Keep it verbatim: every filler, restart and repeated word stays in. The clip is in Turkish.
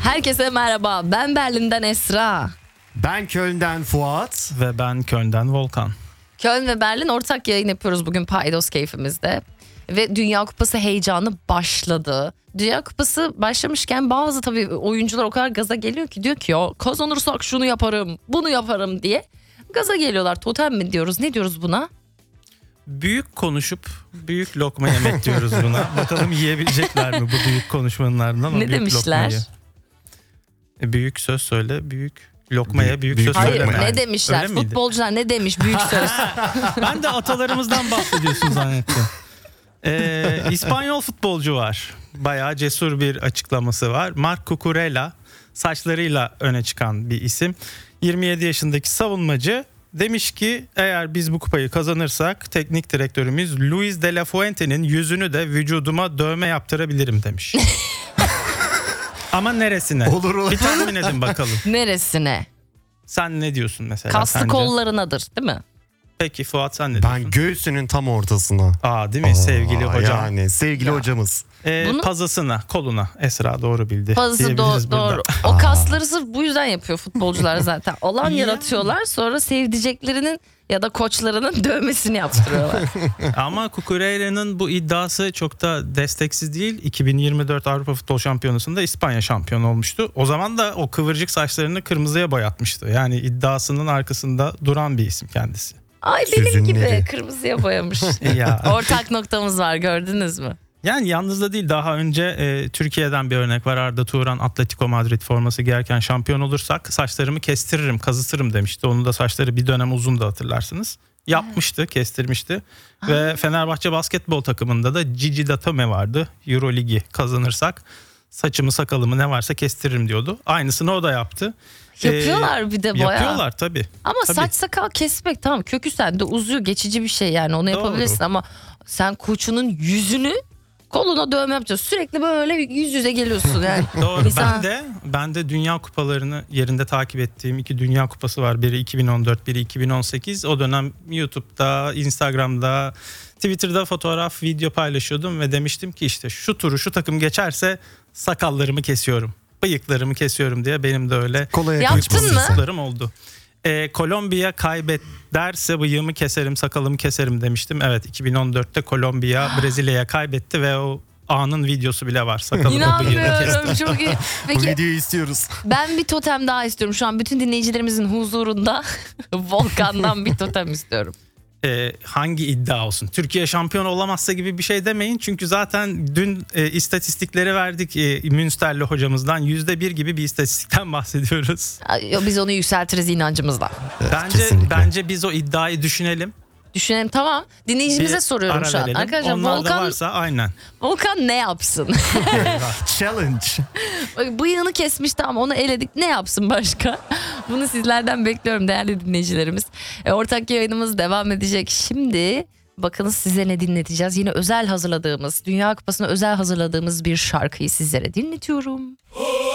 Herkese merhaba. Ben Berlin'den Esra. Ben Köln'den Fuat. Ve ben Köln'den Volkan. Köln ve Berlin ortak yayın yapıyoruz bugün Paydos keyfimizde. Ve Dünya Kupası heyecanı başladı. Dünya Kupası başlamışken bazı tabii oyuncular o kadar gaza geliyor ki diyor ki ya kazanırsak şunu yaparım, bunu yaparım diye. Gaza geliyorlar. Totem mi diyoruz? Ne diyoruz buna? Büyük konuşup büyük lokma yemek diyoruz buna. Bakalım yiyebilecekler mi bu büyük konuşmanın ardından o Ne büyük demişler? lokmayı. E, büyük söz söyle, büyük lokmaya büyük, Büyük- söz Hayır söyleme. ne demişler? Öyle miydi? Futbolcular ne demiş büyük söz? Ben de atalarımızdan bahsediyorsun zannettim. Ee, İspanyol futbolcu var. Bayağı cesur bir açıklaması var. Marc Cucurella, saçlarıyla öne çıkan bir isim. yirmi yedi yaşındaki savunmacı demiş ki eğer biz bu kupayı kazanırsak teknik direktörümüz Luis de la Fuente'nin yüzünü de vücuduma dövme yaptırabilirim demiş. Ama neresine? Olur olur. Bir tahmin edin bakalım. Neresine? Sen ne diyorsun mesela? Kaslı sence? kollarınadır değil mi? Peki Fuat sen ne diyorsun? Ben göğsünün tam ortasına. Aa değil mi sevgili Aa, hocam? Yani sevgili Ya. hocamız. Ee, Bunu- Pazısına, koluna. Esra doğru bildi. Pazı diyebiliriz do- burada. doğru. O kasları sırf bu yüzden yapıyor futbolcular zaten. Alan Ya. yaratıyorlar sonra sevdiceklerinin ya da koçlarının dövmesini yaptırıyorlar. Ama Cucurella'nın bu iddiası çok da desteksiz değil. iki bin yirmi dört Avrupa Futbol Şampiyonası'nda İspanya şampiyonu olmuştu. O zaman da o kıvırcık saçlarını kırmızıya boyatmıştı. Yani iddiasının arkasında duran bir isim kendisi. Ay benim gibi Süzünleri. kırmızıya boyamış. Ya. Ortak noktamız var gördünüz mü? Yani yalnız da değil, daha önce e, Türkiye'den bir örnek var. Arda Turan Atletico Madrid forması giyerken şampiyon olursak saçlarımı kestiririm, kazıtırım demişti. Onun da saçları bir dönem uzun da hatırlarsınız. Yapmıştı, kestirmişti. Ve Fenerbahçe basketbol takımında da Gigi Datome vardı. Euroligi kazanırsak saçımı sakalımı ne varsa kestiririm diyordu. Aynısını o da yaptı. Yapıyorlar bir de bayağı. Yapıyorlar tabii. Ama Tabii. saç sakal kesmek tamam kökü sende uzuyor geçici bir şey yani onu Doğru. yapabilirsin ama sen koçunun yüzünü koluna dövme yapacaksın. Sürekli böyle yüz yüze geliyorsun yani. Doğru. İnsan- Ben de ben de dünya kupalarını yerinde takip ettiğim iki dünya kupası var. Biri iki bin on dört, biri iki bin on sekiz. O dönem YouTube'da, Instagram'da, Twitter'da fotoğraf, video paylaşıyordum ve demiştim ki işte şu turu şu takım geçerse sakallarımı kesiyorum, bıyıklarımı kesiyorum diye benim de öyle Kolaya Yaptın kaçmasın mı? sen. kısıtlarım oldu. Ee, Kolombiya kaybederse bıyığımı keserim, sakalımı keserim demiştim. Evet, iki bin on dörtte Kolombiya Brezilya'ya kaybetti ve o anın videosu bile var. Sakalımı bıyığımı kestim. İnanmıyorum çok iyi. Bu Peki videoyu istiyoruz. ben bir totem daha istiyorum. Şu an bütün dinleyicilerimizin huzurunda Volkan'dan bir totem istiyorum. Ee, hangi iddia olsun? Türkiye şampiyon olamazsa gibi bir şey demeyin. Çünkü zaten dün e, istatistikleri verdik e, Münsterli hocamızdan. Yüzde bir gibi bir istatistikten bahsediyoruz. Ay, yo, Biz onu yükseltiriz inancımızla. Evet, Bence kesinlikle. bence biz o iddiayı düşünelim. Düşünelim tamam. Dinleyicimize Bir soruyorum ara şu an. verelim. Arkadaşlar Onlar da Volkan, varsa aynen. Volkan ne yapsın? Challenge. Bak, bıyığını kesmiş tamam onu eledik. Ne yapsın başka? Bunu sizlerden bekliyorum değerli dinleyicilerimiz. E, ortak yayınımız devam edecek. Şimdi bakınız size ne dinleteceğiz. Yine özel hazırladığımız, Dünya Kupası'na özel hazırladığımız bir şarkıyı sizlere dinletiyorum.